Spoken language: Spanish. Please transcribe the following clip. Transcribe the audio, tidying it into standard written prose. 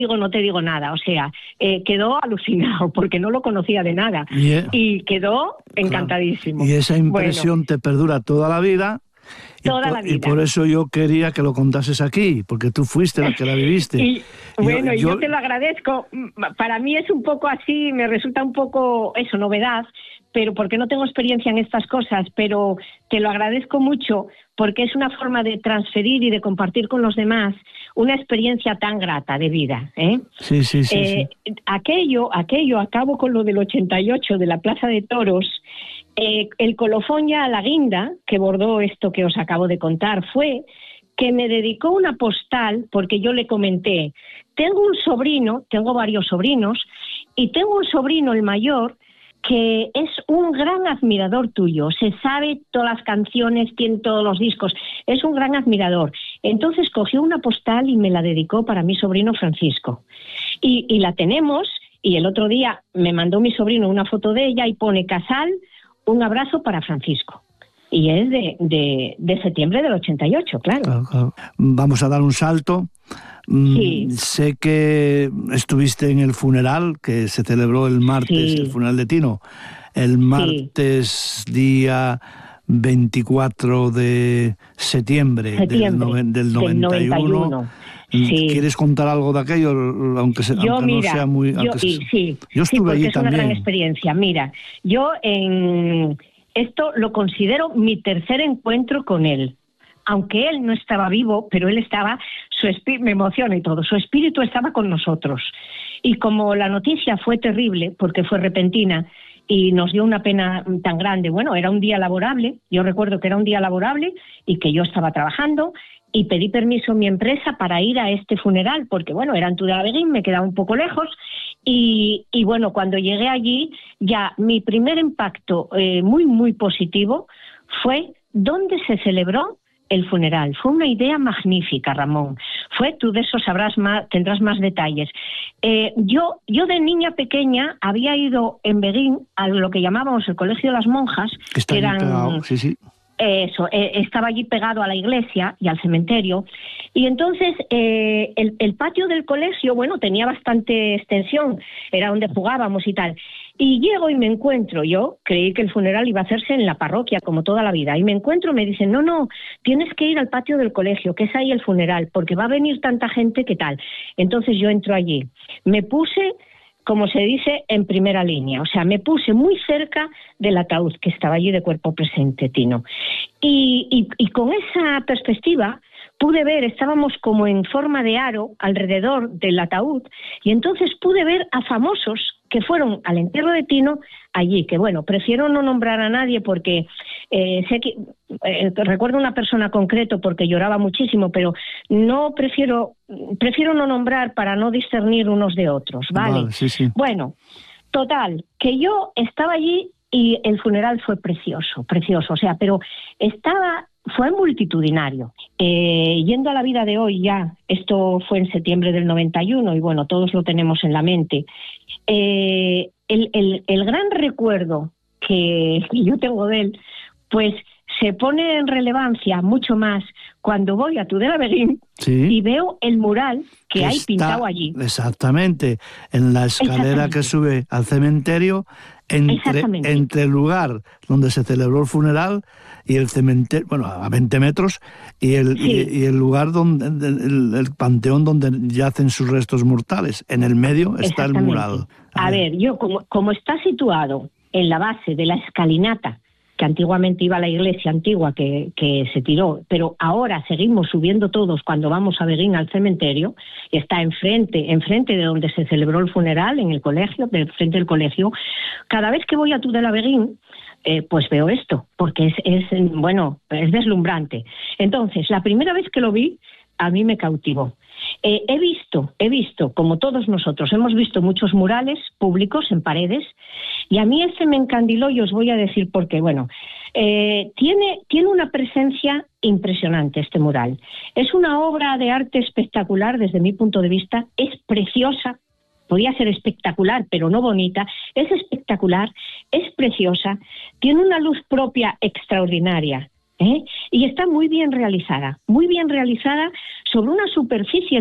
no te digo nada, o sea, quedó alucinado porque no lo conocía de nada y quedó encantadísimo. Claro. Y esa impresión te perdura toda la vida. Toda la vida. Y por eso yo quería que lo contases aquí, porque tú fuiste la que la viviste. Y yo te lo agradezco. Para mí es un poco así, me resulta un poco eso, novedad, pero porque no tengo experiencia en estas cosas, pero te lo agradezco mucho porque es una forma de transferir y de compartir con los demás una experiencia tan grata de vida. Sí. Aquello, acabo con lo del 88 de la Plaza de Toros. El colofón ya a la guinda, que bordó esto que os acabo de contar, fue que me dedicó una postal, porque yo le comenté, tengo varios sobrinos, y tengo un sobrino, el mayor, que es un gran admirador tuyo, se sabe todas las canciones, tiene todos los discos, es un gran admirador. Entonces cogió una postal y me la dedicó para mi sobrino Francisco. Y la tenemos, y el otro día me mandó mi sobrino una foto de ella y pone Casal, un abrazo para Francisco. Y es de septiembre del 88, claro. Vamos a dar un salto. Sí. Sé que estuviste en el funeral que se celebró el martes, el funeral de Tino, el martes día 24 de septiembre del 91. Sí. ¿Quieres contar algo de aquello? Aunque no sea muy... Yo estuve allí también. Es una gran experiencia. Mira, yo esto lo considero mi tercer encuentro con él. Aunque él no estaba vivo, pero él estaba, me emociona y todo, su espíritu estaba con nosotros. Y como la noticia fue terrible, porque fue repentina, y nos dio una pena tan grande, bueno, era un día laborable, yo recuerdo que era un día laborable y que yo estaba trabajando, y pedí permiso a mi empresa para ir a este funeral, porque bueno, era en Tudela-Beguín, me quedaba un poco lejos, y bueno, cuando llegué allí, ya mi primer impacto muy, muy positivo fue dónde se celebró el funeral. Fue una idea magnífica, Ramón. Tú de eso tendrás más detalles. Yo de niña pequeña había ido en Beguín a lo que llamábamos el Colegio de las Monjas, que eran... Pegado, sí. Eso, estaba allí pegado a la iglesia y al cementerio, y entonces el patio del colegio, bueno, tenía bastante extensión, era donde jugábamos y tal, y llego y me encuentro, yo creí que el funeral iba a hacerse en la parroquia, como toda la vida, y me dicen, no, tienes que ir al patio del colegio, que es ahí el funeral, porque va a venir tanta gente, ¿qué tal? Entonces yo entro allí, me puse, como se dice, en primera línea. O sea, me puse muy cerca del ataúd que estaba allí de cuerpo presente, Tino. Y con esa perspectiva pude ver, estábamos como en forma de aro alrededor del ataúd, y entonces pude ver a famosos que fueron al entierro de Tino allí, que bueno, prefiero no nombrar a nadie porque sé que recuerdo una persona concreto porque lloraba muchísimo, pero no prefiero no nombrar para no discernir unos de otros, ¿vale? Sí. Bueno, total, que yo estaba allí y el funeral fue precioso, o sea, pero fue multitudinario. Yendo a la vida de hoy ya, esto fue en septiembre del 91 y bueno, todos lo tenemos en la mente. El gran recuerdo que yo tengo de él, pues se pone en relevancia mucho más cuando voy a Tudela-Beguín y veo el mural que hay pintado allí. Exactamente, en la escalera que sube al cementerio, entre el lugar donde se celebró el funeral y el cementerio, bueno, a 20 metros, y el lugar donde el panteón donde yacen sus restos mortales. En el medio está el mural. A ver, yo como está situado en la base de la escalinata, que antiguamente iba a la iglesia antigua que se tiró, pero ahora seguimos subiendo todos cuando vamos a Beguín al cementerio, y está enfrente de donde se celebró el funeral, en el colegio, frente del colegio. Cada vez que voy a Tudela-Beguín, pues veo esto, porque es deslumbrante. Entonces, la primera vez que lo vi, a mí me cautivó. He visto, como todos nosotros, hemos visto muchos murales públicos en paredes, y a mí me encandiló, y os voy a decir por qué. Bueno, tiene una presencia impresionante este mural. Es una obra de arte espectacular desde mi punto de vista, es preciosa, podía ser espectacular, pero no bonita, es espectacular, es preciosa, tiene una luz propia extraordinaria, y está muy bien realizada sobre una superficie